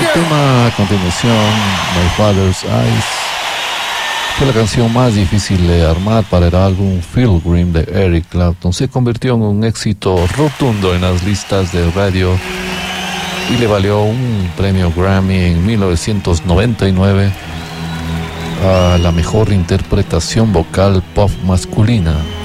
tema a continuación, My Father's Eyes, fue la canción más difícil de armar para el álbum Pilgrim de Eric Clapton. Se convirtió en un éxito rotundo en las listas de radio y le valió un premio Grammy en 1999 a la mejor interpretación vocal pop masculina.